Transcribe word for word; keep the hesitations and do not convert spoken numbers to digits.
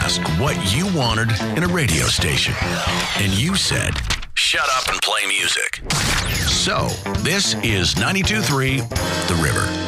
asked what you wanted in a radio station. And you said, shut up and play music. So, this is ninety-two point three The River.